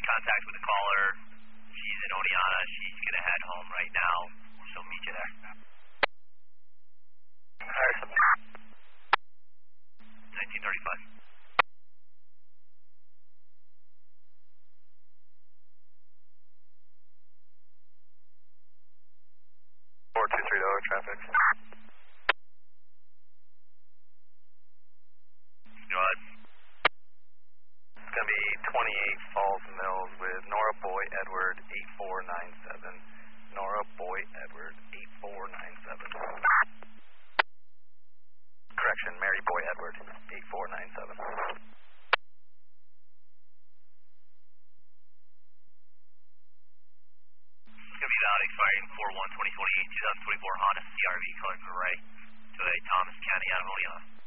contact with the caller. She's in Oneonta. She's going to head home right now. She'll meet you there. Harrison. 1935. 4230 traffic. Go ahead. It's going to be 28 Falls Mills with Nora Boy Edward 8497. Nora Boy Edward 8497. Correction, Mary Boy Edward 8497. It's going to be valid expiring 4/1/2028, 2024 Honda CRV color gray to a Thomas County out of Oneonta.